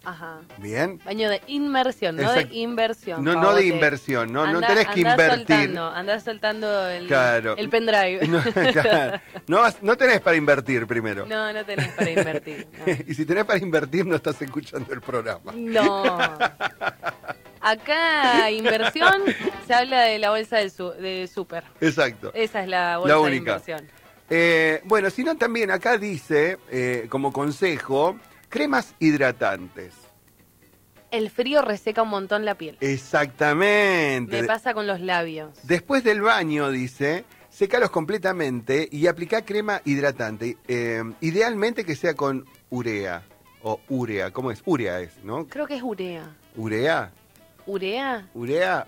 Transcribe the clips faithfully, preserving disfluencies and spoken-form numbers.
Ajá. Bien. Baño de inmersión, no Exact- de inversión. No, no de pavote. inversión, no, no Andá- tenés que andá invertir. Soltando, andás soltando el, Claro. el pendrive. No, claro. no, vas- no tenés para invertir primero. No, no tenés para invertir. No. Y si tenés para invertir, no estás escuchando el programa. No. Acá, inversión, se habla de la bolsa de, su, de súper. Exacto. Esa es la bolsa La de única. inversión. Eh, bueno, si no, también acá dice, eh, como consejo, cremas hidratantes. El frío reseca un montón la piel. Exactamente. Me pasa con los labios. Después del baño, dice, sécalos completamente y aplica crema hidratante. Eh, idealmente que sea con urea o urea. ¿Cómo es? Urea es, ¿no? Creo que es urea. ¿Urea? ¿Urea? ¿Urea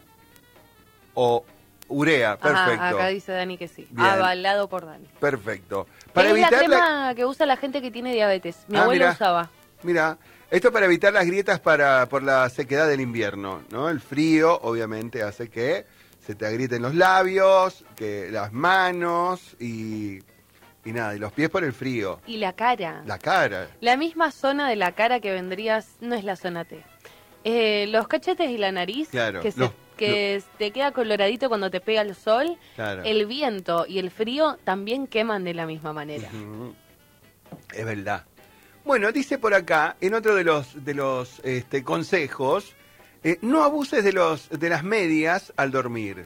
o urea? Perfecto. Ajá, acá dice Dani que sí. Bien. Avalado por Dani. Perfecto. Para es evitar la la... crema que usa la gente que tiene diabetes. Mi Ah, abuelo mirá. usaba. Mira, esto para evitar las grietas para, por la sequedad del invierno, ¿no? El frío, obviamente, hace que se te agrieten los labios, que las manos y, y nada, y los pies por el frío. Y la cara. La cara. La misma zona de la cara que vendrías, no es la zona T. Eh, los cachetes y la nariz, Claro, que, se- los- que te queda coloradito cuando te pega el sol, Claro. el viento y el frío también queman de la misma manera. Ujú. Es verdad. Bueno, dice por acá, en otro de los, de los este, consejos, eh, no abuses de, los, de las medias al dormir.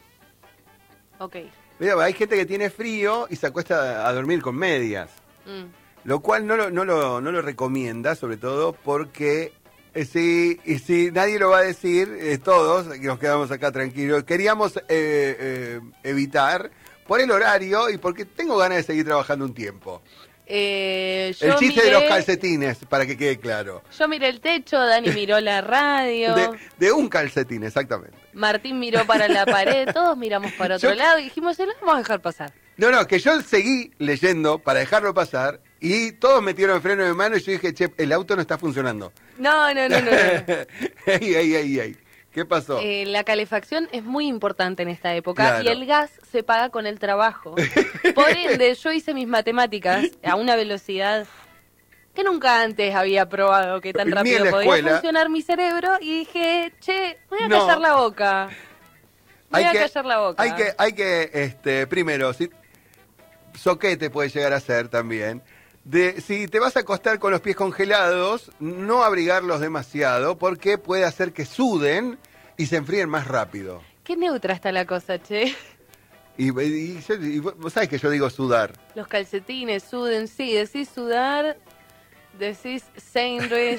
Ok. Mira, hay gente que tiene frío y se acuesta a dormir con medias. Mm. Lo cual no lo, no lo, no lo recomienda, sobre todo porque eh, sí, y si nadie lo va a decir, eh, todos, que nos quedamos acá tranquilos, queríamos eh, eh, evitar por el horario y porque tengo ganas de seguir trabajando un tiempo. Eh, yo El chiste miré- de los calcetines, para que quede claro. Yo miré el techo, Dani miró la radio, De, de un calcetín, exactamente. Martín miró para la pared, todos miramos para otro Yo- lado y dijimos, se lo vamos a dejar pasar. No, no, que yo seguí leyendo para dejarlo pasar y todos metieron el freno de mano y yo dije, che, el auto no está funcionando. No, no, no, no. no. Ey, ey, ey, ey. ¿Qué pasó? Eh, la calefacción es muy importante en esta época Claro. y el gas se paga con el trabajo. Por ende, yo hice mis matemáticas a una velocidad que nunca antes había probado que tan Ni en rápido la podía escuela. funcionar mi cerebro y dije, che, voy a No. callar la boca. Voy Hay a que- callar la boca. Hay que, hay que, este, primero, si, soquete puede llegar a ser también. De, si te vas a acostar con los pies congelados, no abrigarlos demasiado porque puede hacer que suden y se enfríen más rápido. Qué neutra está la cosa, che. Y, y, yo- y vos vos sabés que yo digo sudar. Los calcetines suden, sí, decís sudar, decís sandwich.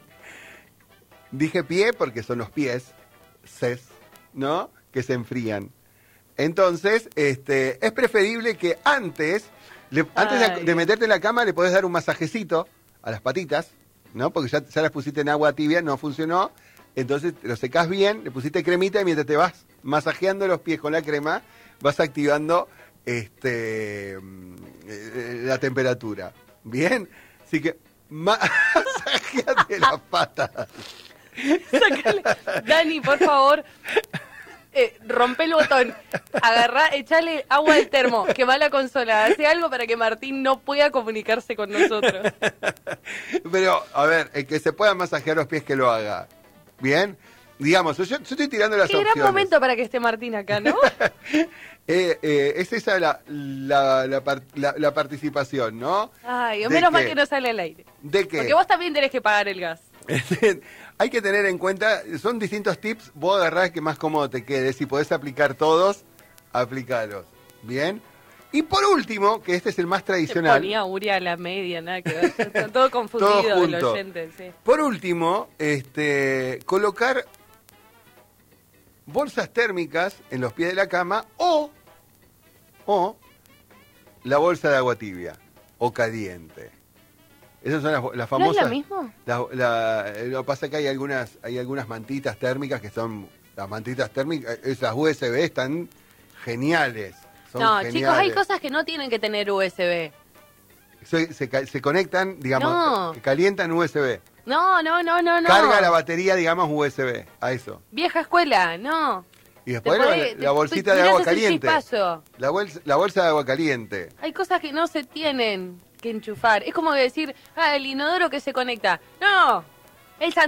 Dije pie porque son los pies, ses, ¿no? Que se enfrían. Entonces, este, es preferible que antes, le- antes de, Ay. de meterte en la cama, le podés dar un masajecito a las patitas, ¿no? Porque ya, ya las pusiste en agua tibia, no funcionó. Entonces, lo secás bien, le pusiste cremita y mientras te vas masajeando los pies con la crema, vas activando este, mm, eh, la temperatura. ¿Bien? Así que, masajeate las patas. Sácale. Dani, por favor, eh, rompe el botón, agarrá, echale agua del termo, que va a la consola, hace algo para que Martín no pueda comunicarse con nosotros. Pero, a ver, el que se pueda masajear los pies que lo haga. ¿Bien? Digamos, yo, yo estoy tirando las Qué opciones. gran momento para que esté Martín acá, ¿no? Eh, eh, es esa la, la, la, par- la- la participación, ¿no? Ay, ¿De menos mal qué? que no sale al aire. ¿De qué? Porque vos también tenés que pagar el gas. Hay que tener en cuenta, son distintos tips, vos agarrás que más cómodo te quede. Si podés aplicar todos, aplicalos. ¿Bien? Y por último, que este es el más Se tradicional. ponía Uria a la media, nada que ver. Está todo confundido Todo el junto. oyente, sí. Por último, este, colocar bolsas térmicas en los pies de la cama o, o la bolsa de agua tibia o caliente. Esas son las, las ¿No famosas. es lo mismo? La- la- lo que pasa es que hay algunas, hay algunas mantitas térmicas que son, las mantitas térmicas, esas U S B están geniales. Son No, geniales. chicos, hay cosas que no tienen que tener U S B. Se, se ca- se conectan, digamos, No. que calientan U S B. No, no, no, no, no. Carga la batería, digamos, U S B, a eso. Vieja escuela, no. Y después Te la, podés- la te- bolsita te de agua tirás ese caliente. chispazo. La bolsa, la bolsa de agua caliente. Hay cosas que no se tienen que enchufar. Es como decir, ah, el inodoro que se conecta. No, el